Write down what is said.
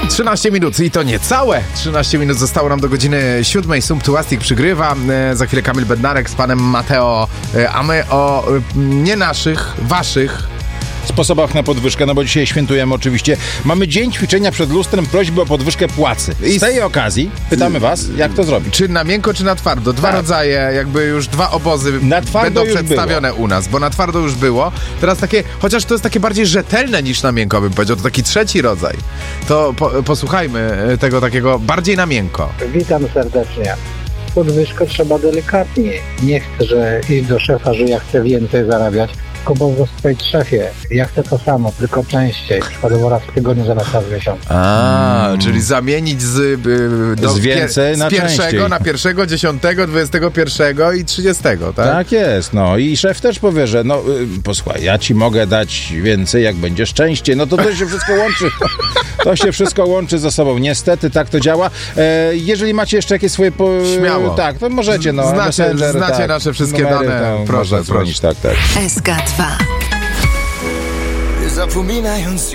13 minut i to niecałe 13 minut zostało nam do godziny 7. Sumptuastik przygrywa. Za chwilę Kamil Bednarek z panem Mateo, a my o nie naszych, waszych sposobach na podwyżkę, no bo dzisiaj świętujemy oczywiście. Mamy dzień ćwiczenia przed lustrem, prośby o podwyżkę płacy. I z tej okazji pytamy was, jak to zrobić. Czy na miękko, czy na twardo? Dwa rodzaje, jakby już dwa obozy na twardo będą przedstawione u nas, bo na twardo już było. Teraz takie, chociaż to jest takie bardziej rzetelne niż na miękko, bym powiedział, to taki trzeci rodzaj. To posłuchajmy tego takiego bardziej na miękko. Witam serdecznie. Podwyżkę trzeba delikatnie. Nie chcę, że iść do szefa, że ja chcę więcej zarabiać, tylko po prostu powiedzieć: szefie, ja chcę to samo, tylko częściej. Przykładowo raz w tygodniu zamiast raz w miesiącu. Czyli zamienić z więcej na pierwszego częściej. Na 1, 10, 21 i 30, tak? Tak jest, no i szef też powie, że no posłuchaj, ja ci mogę dać więcej, jak będziesz częściej. No to się wszystko łączy. To się wszystko łączy ze sobą. Niestety tak to działa. Jeżeli macie jeszcze jakieś swoje... Śmiało. Tak, to możecie, no. Znacie tak, nasze wszystkie numery, dane. Proszę. Dzwonić, tak. SK2. Zapominając